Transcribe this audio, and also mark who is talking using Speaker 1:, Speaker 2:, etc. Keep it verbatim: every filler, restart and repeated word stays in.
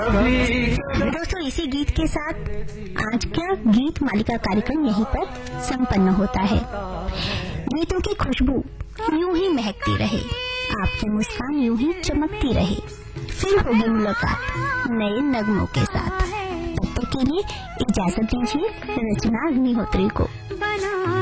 Speaker 1: दोस्तों, इसी गीत के साथ आज का गीत मालिका कार्यक्रम यहीं पर संपन्न होता है। गीतों की खुशबू यूं ही महकती रहे, आपकी मुस्कान यूं ही चमकती रहे। फिर होगी मुलाकात नए नगमों के साथ। तब तक के लिए इजाजत दीजिए रचना अग्निहोत्री को।